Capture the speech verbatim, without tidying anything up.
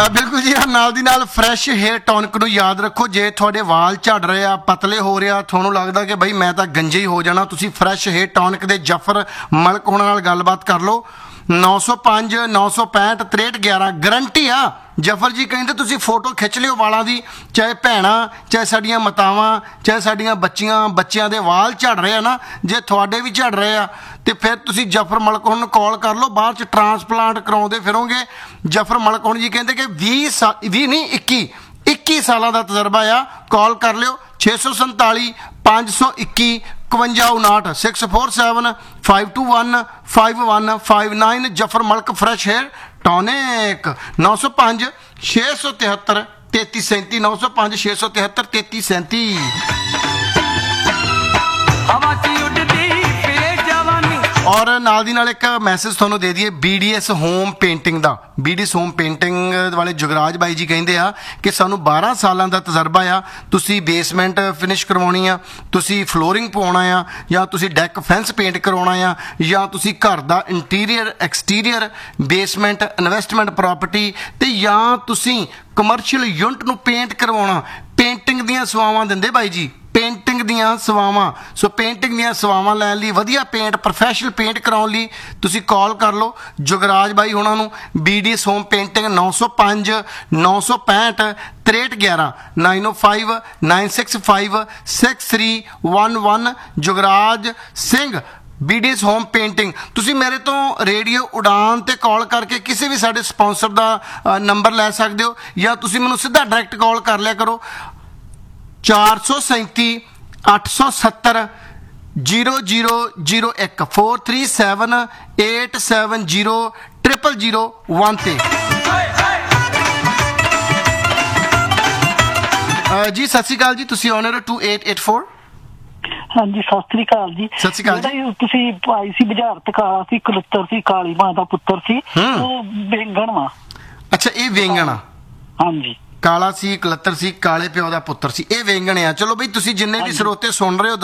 ਬਿਲਕੁਲ ਜੀ। ਨਾਲ ਦੀ ਨਾਲ ਫਰੈਸ਼ ਹੇਅਰ ਟੌਨਿਕ ਨੂੰ ਯਾਦ ਰੱਖੋ। ਜੇ ਤੁਹਾਡੇ ਵਾਲ ਝੜ ਰਹੇ ਆ, ਪਤਲੇ ਹੋ ਰਿਹਾ, ਤੁਹਾਨੂੰ ਲੱਗਦਾ ਕਿ ਬਈ ਮੈਂ ਤਾਂ ਗੰਜੇ ਹੀ ਹੋ ਜਾਣਾ, ਤੁਸੀਂ ਫਰੈਸ਼ ਹੇਅਰ ਟੌਨਿਕ ਦੇ ਜਫਰ ਮਲਕ ਹੋਣਾ ਨਾਲ ਗੱਲਬਾਤ ਕਰ ਲਓ। ਨੌ ਸੌ ਪੰਜ ਨੌ ਸੌ ਪੈਂਹਠ ਤ੍ਰੇਹਠ ਗਿਆਰਾਂ ਗਰੰਟੀ ਆ। ਜਫਰ ਜੀ ਕਹਿੰਦੇ ਤੁਸੀਂ ਫੋਟੋ ਖਿੱਚ ਲਿਓ ਵਾਲਾਂ ਦੀ, ਚਾਹੇ ਭੈਣਾਂ, ਚਾਹੇ ਸਾਡੀਆਂ ਮਾਤਾਵਾਂ, ਚਾਹੇ ਸਾਡੀਆਂ ਬੱਚੀਆਂ, ਬੱਚਿਆਂ ਦੇ ਵਾਲ ਝੜ ਰਹੇ ਆ ਨਾ, ਜੇ ਤੁਹਾਡੇ ਵੀ ਝੜ ਰਹੇ ਆ ਤੇ ਫਿਰ ਤੁਸੀਂ ਜਫਰ ਮਲਕ ਹੁਣ ਨੂੰ ਕਾਲ ਕਰ ਲਓ। ਬਾਅਦ 'ਚ ਟਰਾਂਸਪਲਾਂਟ ਕਰਾਉਂਦੇ ਫਿਰੋਗੇ। ਜਫਰ ਮਲਕ ਹੁਣ ਜੀ ਕਹਿੰਦੇ ਕਿ ਵੀਹ ਸਾਲ ਵੀਹ ਨਹੀਂ ਇੱਕੀ ਇੱਕੀ ਸਾਲਾਂ ਦਾ ਤਜਰਬਾ ਆ। ਕਾਲ ਕਰ ਲਿਓ ਛੇ ਸੌ ਸੰਤਾਲੀ ਪੰਜ ਸੌ ਇੱਕੀ ਇਕਵੰਜਾ ਉਨਾਹਠ six four seven five to one five one five nine. Zafar Malik fresh hair tonic ਨੌ ਸੌ ਪੰਜ ਛੇ ਸੌ ਤਿਹੱਤਰ ਤੇਤੀ ਸੈਂਤੀ ਨੌ ਸੌ ਪੰਜ ਛੇ ਸੌ ਤਿਹੱਤਰ ਤੇਤੀ ਸੈਂਤੀ। ਔਰ ਨਾਲ ਦੀ ਨਾਲ ਇੱਕ ਮੈਸੇਜ ਤੁਹਾਨੂੰ ਦੇ ਦਈਏ B D S home painting ਦਾ। B D S home painting ਵਾਲੇ ਜੁਗਰਾਜ ਬਾਈ ਜੀ ਕਹਿੰਦੇ ਆ ਕਿ ਸਾਨੂੰ ਬਾਰਾਂ ਸਾਲਾਂ ਦਾ ਤਜਰਬਾ ਆ। ਤੁਸੀਂ ਬੇਸਮੈਂਟ ਫਿਨਿਸ਼ ਕਰਵਾਉਣੀ ਆ, ਤੁਸੀਂ ਫਲੋਰਿੰਗ ਪਵਾਉਣਾ ਆ, ਜਾਂ ਤੁਸੀਂ ਡੈਕ ਫੈਂਸ ਪੇਂਟ ਕਰਵਾਉਣਾ ਆ, ਜਾਂ ਤੁਸੀਂ ਘਰ ਦਾ interior exterior basement investment property, ਤੇ ਜਾਂ ਤੁਸੀਂ ਕਮਰਸ਼ੀਅਲ ਯੂਨਿਟ ਨੂੰ ਪੇਂਟ ਕਰਵਾਉਣਾ। ਪੇਂਟਿੰਗ ਦੀਆਂ ਸੇਵਾਵਾਂ ਦਿੰਦੇ ਬਾਈ ਜੀ, ਪੇਂਟਿੰਗ ਦੀਆਂ ਸੇਵਾਵਾਂ। ਸੋ ਪੇਂਟਿੰਗ ਦੀਆਂ ਸੇਵਾਵਾਂ ਲੈਣ ਲਈ, ਵਧੀਆ ਪੇਂਟ ਪ੍ਰੋਫੈਸ਼ਨਲ ਪੇਂਟ ਕਰਾਉਣ ਲਈ ਤੁਸੀਂ ਕਾਲ ਕਰ ਲਓ ਜੁਗਰਾਜ ਬਾਈ ਉਹਨਾਂ ਨੂੰ। B D S home painting ਨੌ ਸੌ ਪੰਜ ਨੌ ਸੌ ਪੈਂਹਠ ਤ੍ਰੇਹਠ ਗਿਆਰਾਂ ਨਾਈਨ ਓ five nine six five six three one one. Jugraj Singh B D S home painting. ਤੁਸੀਂ ਮੇਰੇ ਤੋਂ ਰੇਡੀਓ ਉਡਾਨ ਤੇ ਕਾਲ ਕਰਕੇ ਕਿਸੇ ਵੀ ਸਾਡੇ ਸਪਾਂਸਰ ਦਾ ਨੰਬਰ ਲੈ ਸਕਦੇ ਹੋ, ਜਾਂ ਤੁਸੀਂ ਮੈਨੂੰ ਸਿੱਧਾ ਡਾਇਰੈਕਟ ਕਾਲ ਕਰ ਲਿਆ ਕਰੋ ਚਾਰ ਸੌ ਸੈਂਤੀ ਅੱਠ ਸੌ ਸੱਤਰ ਜੀਰੋ ਜੀਰੋ ਜੀਰੋ ਇੱਕ four three seven eight seven zero triple zero one 'ਤੇ। ਜੀ ਸਤਿ ਸ਼੍ਰੀ ਅਕਾਲ ਜੀ, ਤੁਸੀਂ honour to eight eight four. ਹਾਂਜੀ ਸਤਿ ਸ੍ਰੀ ਅਕਾਲ ਜੀ। ਸਤਿ ਸ਼੍ਰੀ ਅਕਾਲ ਜੀ। ਤੁਸੀਂ ਆਈ ਸੀ ਬਾਜ਼ਾਰ ਤੇ ਕਾਲਾ ਸੀ, ਕਲੁੱਤਰ ਸੀ, ਕਾਲੀ ਮਾਂ ਦਾ ਪੁੱਤਰ ਸੀ, ਉਹ ਵੇਂਗਣ ਵਾ। ਅੱਛਾ, ਇਹ ਵੇਂਗਣ ਆ। ਹਾਂਜੀ, ਕਾਲਾ ਸੀ, ਕਲੱਤਰ ਸੀ, ਕਾਲੇ ਪਿਓ ਦਾ ਪੁੱਤਰ ਸੀ, ਇਹ ਵੇਂਗਣ ਆ। ਚਲੋ ਬਈ, ਤੁਸੀਂ ਜਿੰਨੇ ਵੀ ਸਰੋਤੇ ਸੁਣ ਰਹੇ ਹੋ